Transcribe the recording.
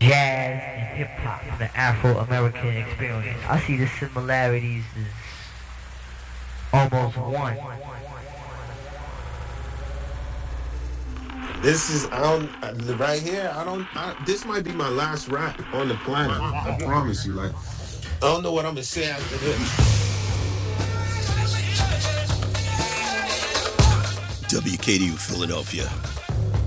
jazz and hip hop from the Afro-American experience. I see the similarities as almost one. This is right here. This might be my last rap on the planet. I promise you. Like, I don't know what I'm gonna say after this. WKDU Philadelphia,